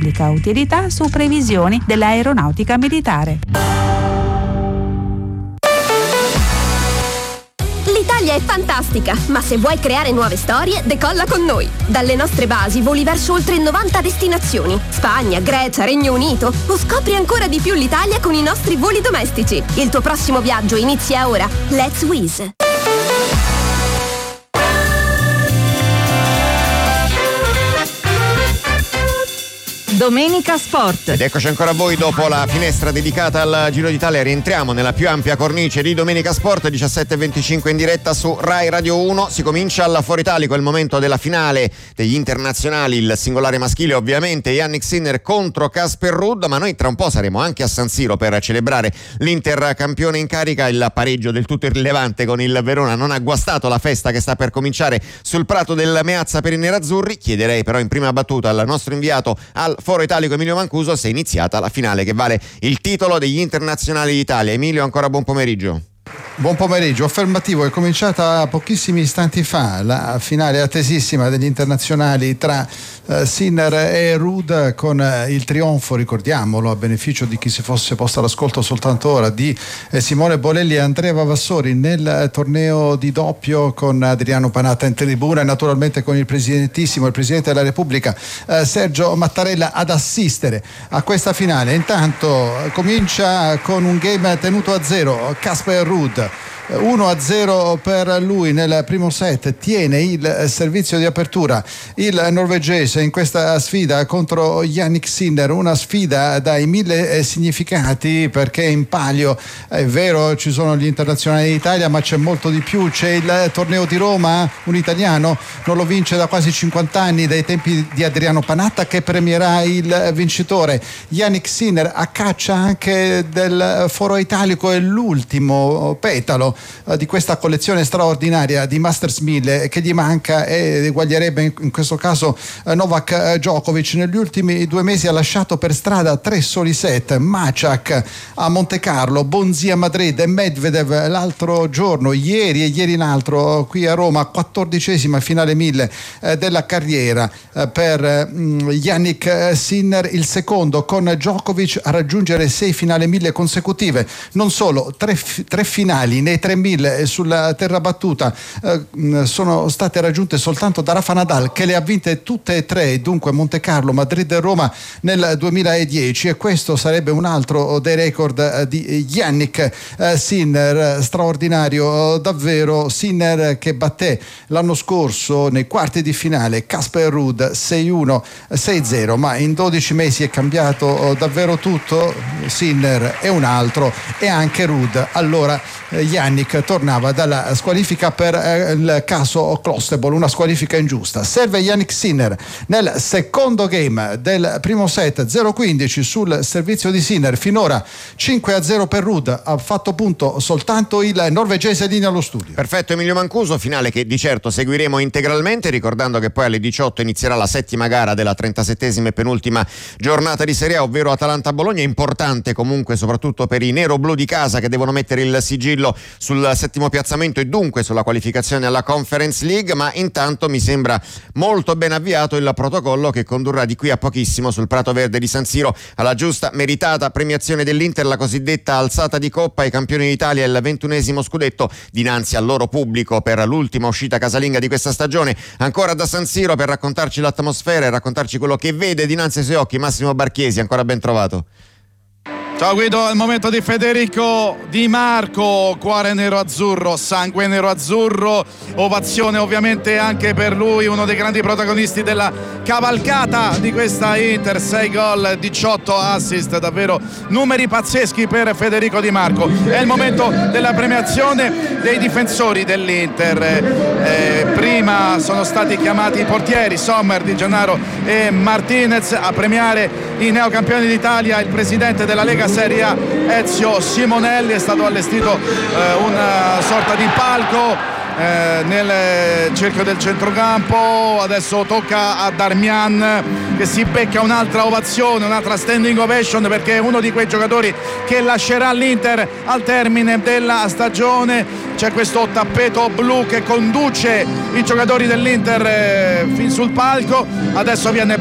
pubblica utilità su previsioni dell'aeronautica militare. L'Italia è fantastica, ma se vuoi creare nuove storie, decolla con noi. Dalle nostre basi voli verso oltre 90 destinazioni. Spagna, Grecia, Regno Unito. O scopri ancora di più l'Italia con i nostri voli domestici. Il tuo prossimo viaggio inizia ora. Let's Wizz. Domenica Sport. Ed eccoci ancora a voi dopo la finestra dedicata al Giro d'Italia. Rientriamo nella più ampia cornice di Domenica Sport, 17:25 in diretta su Rai Radio 1. Si comincia al Foro Italico, è il momento della finale degli internazionali, il singolare maschile ovviamente, Jannik Sinner contro Casper Ruud, ma noi tra un po' saremo anche a San Siro per celebrare l'Inter campione in carica. Il pareggio del tutto irrilevante con il Verona non ha guastato la festa che sta per cominciare sul prato del Meazza per i nerazzurri. Chiederei però in prima battuta al nostro inviato al Foro Italico Emilio Mancuso se è iniziata la finale che vale il titolo degli internazionali d'Italia. Emilio, ancora buon pomeriggio. Buon pomeriggio, affermativo, è cominciata pochissimi istanti fa la finale attesissima degli internazionali tra Sinner e Ruud, con il trionfo, ricordiamolo, a beneficio di chi si fosse posto all'ascolto soltanto ora, di Simone Bolelli e Andrea Vavassori nel torneo di doppio, con Adriano Panatta in tribuna e naturalmente con il presidentissimo, il Presidente della Repubblica Sergio Mattarella ad assistere a questa finale. Intanto comincia con un game tenuto a 0, Casper Ruud 1-0 per lui nel primo set, tiene il servizio di apertura il norvegese in questa sfida contro Jannik Sinner, una sfida dai 1000 significati, perché in palio è vero ci sono gli internazionali d'Italia, ma c'è molto di più. C'è il torneo di Roma, un italiano non lo vince da quasi 50 anni, dai tempi di Adriano Panatta, che premierà il vincitore. Jannik Sinner a caccia anche del Foro Italico, è l'ultimo petalo di questa collezione straordinaria di Masters 1000 che gli manca, e eguaglierebbe in questo caso Novak Djokovic. Negli ultimi 2 mesi ha lasciato per strada 3 soli set: Maciak a Monte Carlo, Bonzi a Madrid e Medvedev l'altro giorno, ieri e ieri l'altro qui a Roma. 14ª finale 1000 della carriera per Jannik Sinner, il secondo con Djokovic a raggiungere 6 finali 1000 consecutive. Non solo, 3 finali nei 3000 sulla terra battuta sono state raggiunte soltanto da Rafa Nadal, che le ha vinte tutte e 3, dunque Monte Carlo, Madrid e Roma nel 2010, e questo sarebbe un altro dei record di Jannik Sinner. Straordinario davvero Sinner, che batté l'anno scorso nei quarti di finale Casper Ruud 6-1, 6-0, ma in 12 mesi è cambiato davvero tutto. Sinner è un altro, e anche Ruud. Allora Jannik tornava dalla squalifica per il caso Klostebol, una squalifica ingiusta. Serve Jannik Sinner nel secondo game del primo set, 0-15 sul servizio di Sinner. Finora 5-0 per Ruud, ha fatto punto soltanto il norvegese. Linea allo studio. Perfetto Emilio Mancuso, finale che di certo seguiremo integralmente, ricordando che poi alle 18 inizierà la 7ª gara della 37ª e penultima giornata di Serie A, ovvero Atalanta-Bologna. Importante comunque soprattutto per i nero-blu di casa, che devono mettere il sigillo sul 7° piazzamento e dunque sulla qualificazione alla Conference League. Ma intanto mi sembra molto ben avviato il protocollo che condurrà di qui a pochissimo sul Prato Verde di San Siro alla giusta meritata premiazione dell'Inter, la cosiddetta alzata di coppa ai campioni d'Italia, il 21° scudetto dinanzi al loro pubblico per l'ultima uscita casalinga di questa stagione. Ancora da San Siro per raccontarci l'atmosfera e raccontarci quello che vede dinanzi ai suoi occhi Massimo Barchiesi. Ancora ben trovato. Ciao Guido, è il momento di Federico Di Marco, cuore nero-azzurro, sangue nero-azzurro, ovazione ovviamente anche per lui, uno dei grandi protagonisti della cavalcata di questa Inter, 6 gol, 18 assist, davvero numeri pazzeschi per Federico Di Marco. È il momento della premiazione dei difensori dell'Inter. Prima sono stati chiamati i portieri Sommer, Di Gennaro e Martinez. A premiare i neocampioni d'Italia il presidente della Lega Serie A Ezio Simonelli. È stato allestito una sorta di palco nel cerchio del centrocampo. Adesso tocca a Darmian, che si becca un'altra ovazione, un'altra standing ovation, perché è uno di quei giocatori che lascerà l'Inter al termine della stagione. C'è questo tappeto blu che conduce i giocatori dell'Inter fin sul palco. Adesso viene